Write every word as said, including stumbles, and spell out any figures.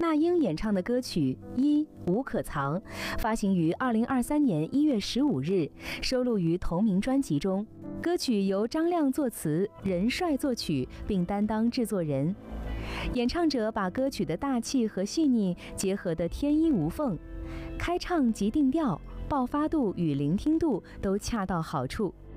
那英演唱的歌曲《一无可藏》发行于二零二三年一月十五日，收录于同名专辑中。歌曲由张亮作词，任帅作曲，并担当制作人。演唱者把歌曲的大气和细腻结合得天衣无缝，开唱及定调、爆发度与聆听度都恰到好处。